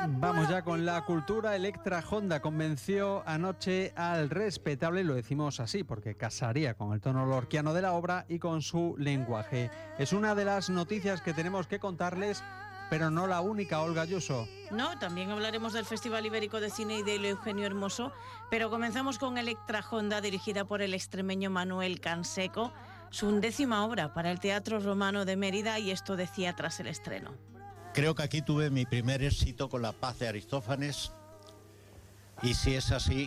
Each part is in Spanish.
Vamos ya con la cultura. Electra Honda convenció anoche al respetable, lo decimos así porque casaría con el tono lorquiano de la obra y con su lenguaje. Es una de las noticias que tenemos que contarles, pero no la única, Olga Ayuso. No, también hablaremos del Festival Ibérico de Cine y de Eugenio Hermoso, pero comenzamos con Electra Honda, dirigida por el extremeño Manuel Canseco, su 11ª obra para el Teatro Romano de Mérida, y esto decía tras el estreno. Creo que aquí tuve mi primer éxito con La paz de Aristófanes, y si es así,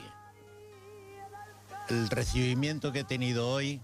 el recibimiento que he tenido hoy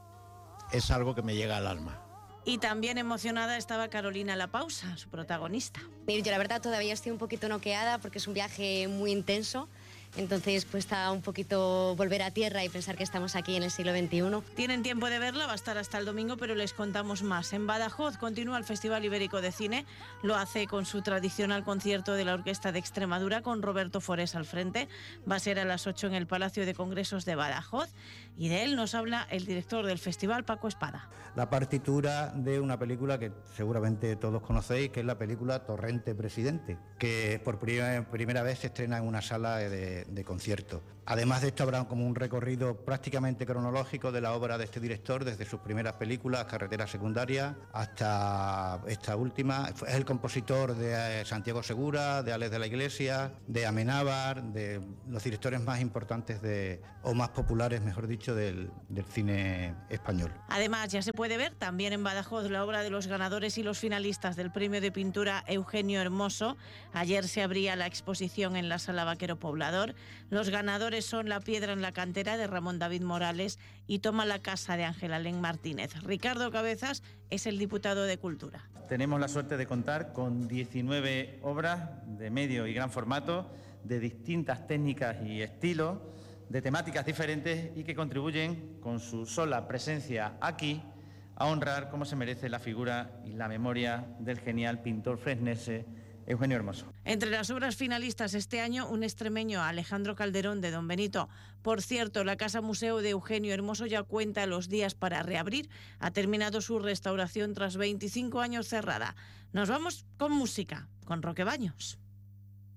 es algo que me llega al alma. Y también emocionada estaba Carolina Lapausa, su protagonista. Yo la verdad todavía estoy un poquito noqueada porque es un viaje muy intenso. Entonces cuesta un poquito volver a tierra y pensar que estamos aquí en el siglo XXI. Tienen tiempo de verla, va a estar hasta el domingo, pero les contamos más. En Badajoz continúa el Festival Ibérico de Cine, lo hace con su tradicional concierto de la Orquesta de Extremadura con Roberto Forés al frente. Va a ser a las 8 en el Palacio de Congresos de Badajoz, y de él nos habla el director del festival, Paco Espada. La partitura de una película que seguramente todos conocéis, que es la película Torrente Presidente, que por primera vez se estrena en una sala de concierto. Además de esto habrá como un recorrido prácticamente cronológico de la obra de este director, desde sus primeras películas, Carretera Secundaria, hasta esta última. Es el compositor de Santiago Segura, de Alex de la Iglesia, de Amenábar, de los directores más importantes o más populares, mejor dicho, del cine español. Además, ya se puede ver también en Badajoz la obra de los ganadores y los finalistas del Premio de Pintura Eugenio Hermoso. Ayer se abría la exposición en la Sala Vaquero Poblador. Los ganadores son La piedra en la cantera, de Ramón David Morales, y Toma la casa, de Ángel Alén Martínez. Ricardo Cabezas es el diputado de Cultura. Tenemos la suerte de contar con 19 obras de medio y gran formato, de distintas técnicas y estilos, de temáticas diferentes, y que contribuyen con su sola presencia aquí a honrar como se merece la figura y la memoria del genial pintor fresnense Eugenio Hermoso. Entre las obras finalistas este año, un extremeño, Alejandro Calderón, de Don Benito. Por cierto, la Casa Museo de Eugenio Hermoso ya cuenta los días para reabrir. Ha terminado su restauración tras 25 años cerrada. Nos vamos con música, con Roque Baños.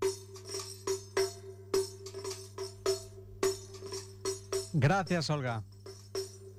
Gracias, Olga.